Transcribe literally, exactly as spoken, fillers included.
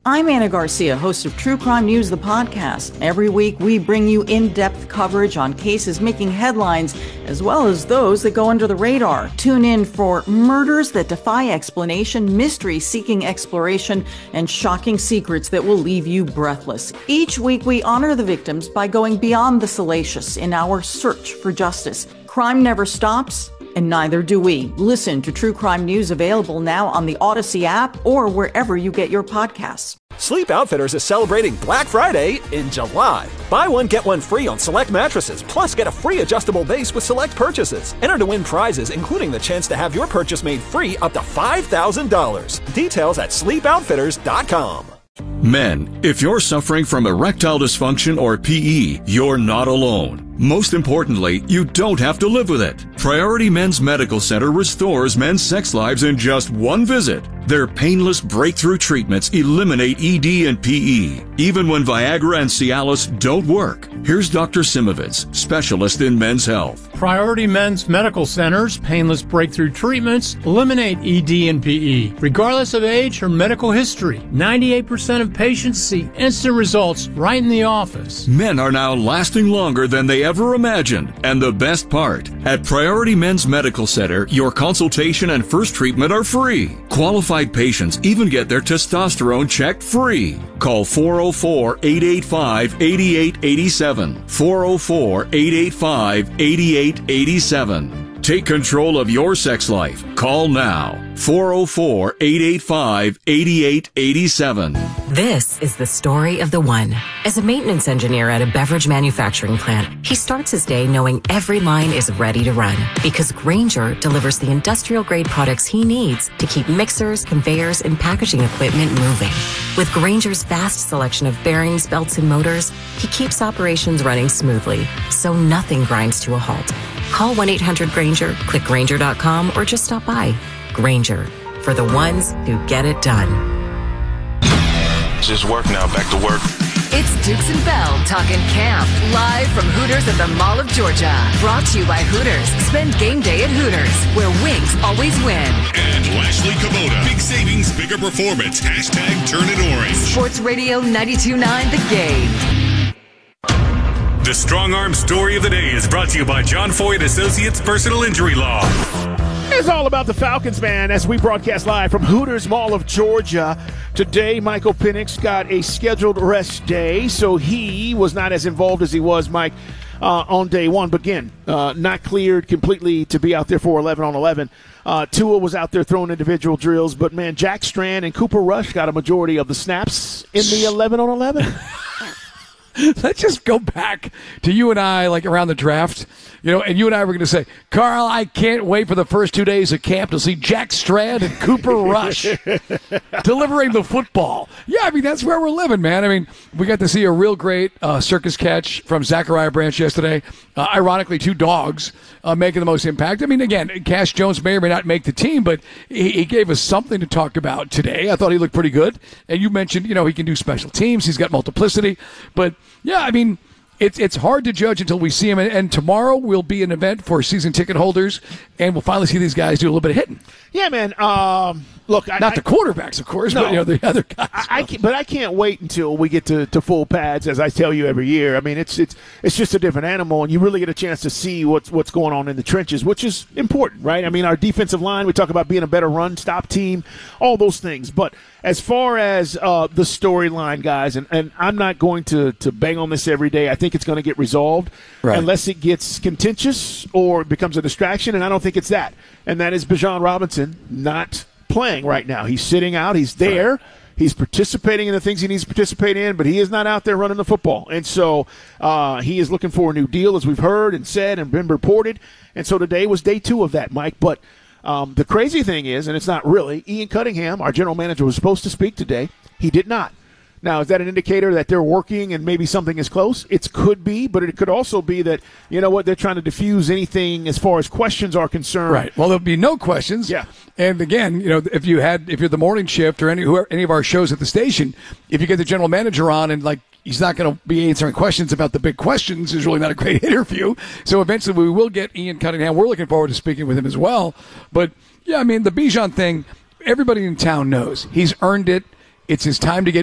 I'm Anna Garcia, host of True Crime News, the podcast. Every week, we bring you in-depth coverage on cases making headlines, as well as those that go under the radar. Tune in for murders that defy explanation, mysteries seeking exploration, and shocking secrets that will leave you breathless. Each week, we honor the victims by going beyond the salacious in our search for justice. Crime never stops, and neither do we. Listen to True Crime News, available now on the Odyssey app or wherever you get your podcasts. Sleep Outfitters is celebrating Black Friday in July. Buy one, get one free on select mattresses, plus get a free adjustable base with select purchases. Enter to win prizes, including the chance to have your purchase made free up to five thousand dollars. Details at sleep outfitters dot com. Men, if you're suffering from erectile dysfunction or P E, you're not alone. Most importantly, you don't have to live with it. Priority Men's Medical Center restores men's sex lives in just one visit. Their painless breakthrough treatments eliminate E D and P E, even when Viagra and Cialis don't work. Here's Doctor Simovitz, specialist in men's health. Priority Men's Medical Center's painless breakthrough treatments eliminate E D and P E, regardless of age or medical history. ninety-eight percent of patients see instant results right in the office. Men are now lasting longer than they ever imagined. And the best part, at Priority Men's Medical Center, your consultation and first treatment are free. Qualified patients even get their testosterone checked free. Call four oh four, eight eight five, eight eight eight seven. four oh four, eight eight five, eight eight eight seven. Take control of your sex life. Call now. four oh four, eight eight five, eight eight eight seven. This is the story of the one. As a maintenance engineer at a beverage manufacturing plant, he starts his day knowing every line is ready to run, because Grainger delivers the industrial-grade products he needs to keep mixers, conveyors, and packaging equipment moving. With Grainger's vast selection of bearings, belts, and motors, he keeps operations running smoothly, so nothing grinds to a halt. Call one eight hundred Grainger, click Grainger dot com, or just stop by. Grainger, for the ones who get it done. Just work now, back to work. It's Dukes and Bell talking camp, live from Hooters at the Mall of Georgia. Brought to you by Hooters. Spend game day at Hooters, where wings always win. And Lashley Kubota. Big savings, bigger performance. Hashtag turn it orange. Sports Radio ninety-two point nine The Game. The Strong Arm Story of the Day is brought to you by John Foy and Associates Personal Injury Law. It's all about the Falcons, man, as we broadcast live from Hooters Mall of Georgia. Today, Michael Penix got a scheduled rest day, so he was not as involved as he was, Mike, uh, on day one. But again, uh, not cleared completely to be out there for eleven on eleven. Uh, Tua was out there throwing individual drills, but, man, Jack Strand and Cooper Rush got a majority of the snaps in the eleven on eleven. Let's just go back to you and I, like around the draft, you know, and you and I were going to say, Carl, I can't wait for the first two days of camp to see Jack Strand and Cooper Rush delivering the football. Yeah, I mean, that's where we're living, man. I mean, we got to see a real great uh, circus catch from Zachariah Branch yesterday. Uh, ironically, two dogs uh, making the most impact. I mean, again, Cash Jones may or may not make the team, but he, he gave us something to talk about today. I thought he looked pretty good. And you mentioned, you know, he can do special teams. He's got multiplicity. But, yeah, I mean, it's it's hard to judge until we see him. And, and tomorrow will be an event for season ticket holders, and we'll finally see these guys do a little bit of hitting. Yeah, man. Um, look, I, not the quarterbacks, of course, no, but you know, the other guys. I, I can, but I can't wait until we get to, to full pads, as I tell you every year. I mean, it's it's it's just a different animal, and you really get a chance to see what's what's going on in the trenches, which is important, right? I mean, our defensive line, we talk about being a better run stop team, all those things. But as far as uh, the storyline, guys, and, and I'm not going to, to bang on this every day. I think it's going to get resolved right, unless it gets contentious or it becomes a distraction, and I don't think it's that. And that is Bijan Robinson not playing right now. He's sitting out. He's there. Right. He's participating in the things he needs to participate in, but he is not out there running the football. And so uh, he is looking for a new deal, as we've heard and said and been reported. And so today was day two of that, Mike. But um, the crazy thing is, and it's not really, Ian Cunningham, our general manager, was supposed to speak today. He did not. Now, is that an indicator that they're working and maybe something is close? It could be, but it could also be that, you know what, they're trying to diffuse anything as far as questions are concerned. Right. Well, there'll be no questions. Yeah. And again, you know, if you had, if you're the morning shift or any whoever, any of our shows at the station, if you get the general manager on and like he's not going to be answering questions about the big questions, is really not a great interview. So eventually we will get Ian Cunningham. We're looking forward to speaking with him as well. But yeah, I mean, the Bijan thing, everybody in town knows he's earned it. It's his time to get